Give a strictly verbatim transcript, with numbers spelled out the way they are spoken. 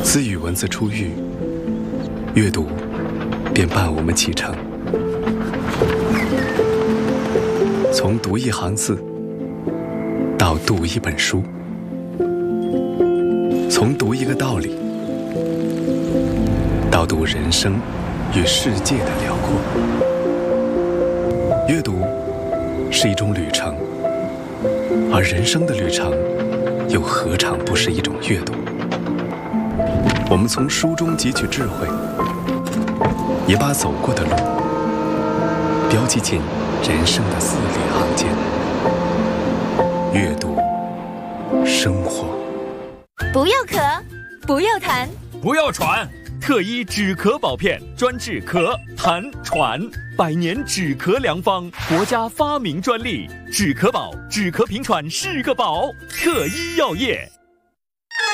自语文字初遇，阅读便伴我们启程。从读一行字到读一本书，从读一个道理到读人生与世界的辽阔。阅读是一种旅程，而人生的旅程又何尝不是一种阅读？我们从书中汲取智慧，也把走过的路标记进人生的字里行间。阅读，生活。 不要咳，不要痰， 不要喘。特医止咳宝片，专治咳、痰、喘，百年止咳良方，国家发明专利。止咳宝，止咳平喘是个宝。特医药业。